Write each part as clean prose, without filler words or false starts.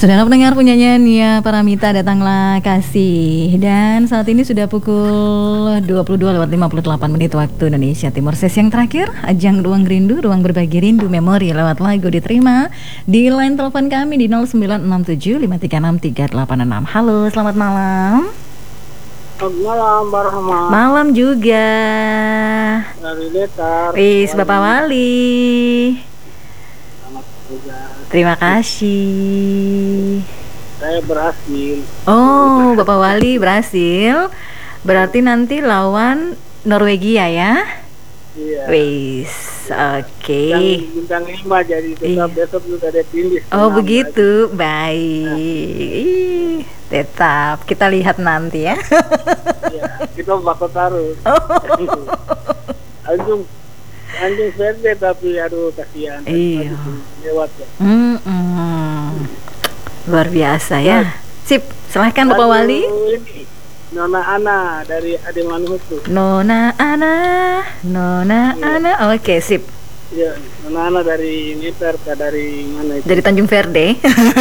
Saudara pendengar punya nyanyi Paramita Datanglah Kasih. Dan saat ini sudah pukul 22:58 waktu Indonesia Timur. Sesi yang terakhir, ajang Ruang Rindu, Ruang Berbagi Rindu Memori lewat lagu diterima di line telepon kami di 0967536386. Halo, selamat malam. Selamat malam, Mbak Rahma. Malam juga. Dari Detar. Wis, Bapak Wali. Selamat juga. Terima kasih. Saya berhasil. Oh, Bapak Wali berhasil. Berarti nanti lawan Norwegia ya? Iya. Wis, oke. Bintang 5 jadi tetap besok juga ada finish. Oh begitu, baik. Tetap kita lihat nanti ya. Iya, kita bakal taruh. Anjing verde tapi aduh kasihan. Iya. Lewat ya. Luar biasa ya. Sip, silahkan Bapak Wali. Ini Nona Ana dari Ade Manuhutu. Nona Ana. Oke, sip. Iya, Nona Ana dari Netarta, dari mana itu? Dari Tanjung Verde.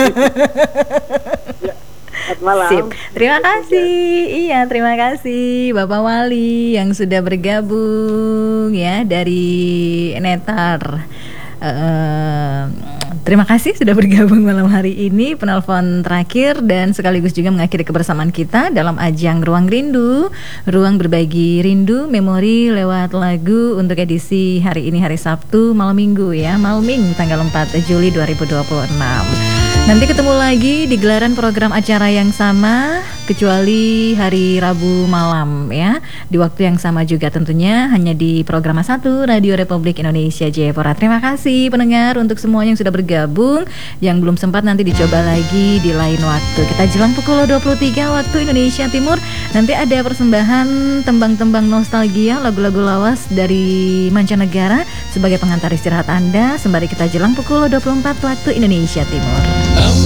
Ya, selamat malam. Sip. Terima kasih. Iya, terima kasih Bapak Wali yang sudah bergabung ya dari Netar. Terima kasih sudah bergabung malam hari ini, penelpon terakhir dan sekaligus juga mengakhiri kebersamaan kita dalam ajang Ruang Rindu, Ruang Berbagi Rindu Memori lewat lagu untuk edisi hari ini, hari Sabtu malam Minggu ya, Malming tanggal 4 Juli 2026. Nanti ketemu lagi di gelaran program acara yang sama, kecuali hari Rabu malam ya, di waktu yang sama juga tentunya, hanya di program 1 Radio Republik Indonesia Jayapura. Terima kasih pendengar untuk semua yang sudah bergabung, yang belum sempat nanti dicoba lagi di lain waktu. Kita jelang pukul 23 waktu Indonesia Timur, nanti ada persembahan tembang-tembang nostalgia, lagu-lagu lawas dari mancanegara sebagai pengantar istirahat Anda sembari kita jelang pukul 24 waktu Indonesia Timur.